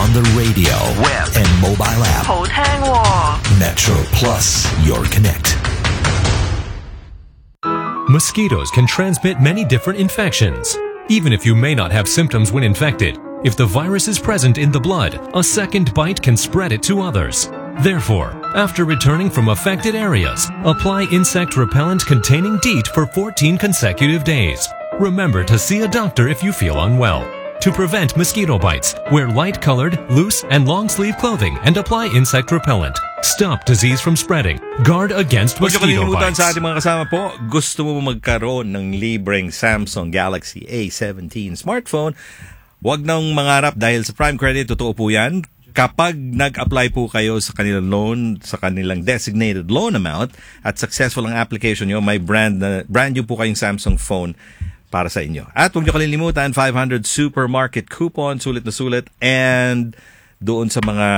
on the radio, web, and mobile app. 好聽喎 Metro Plus, your connect. Mosquitoes can transmit many different infections. Even if you may not have symptoms when infected, if the virus is present in the blood, a second bite can spread it to others. Therefore, after returning from affected areas, apply insect repellent containing DEET for 14 consecutive days. Remember to see a doctor if you feel unwell. To prevent mosquito bites, wear light-colored, loose, and long-sleeve clothing and apply insect repellent. Stop disease from spreading. Guard against Huwag niyo mosquito kalimutan bites. sa ating mga kasama po, gusto mo magkaroon ng libreng Samsung Galaxy A17 smartphone, huwag nang mangarap dahil sa Prime Credit, totoo po yan. Kapag nag-apply po kayo sa kanilang loan, sa kanilang designated loan amount, at successful ang application nyo, may brand new po kayong Samsung phone para sa inyo. At huwag niyo kalilimutan, 500 supermarket coupon, sulit na sulit, and doon sa mga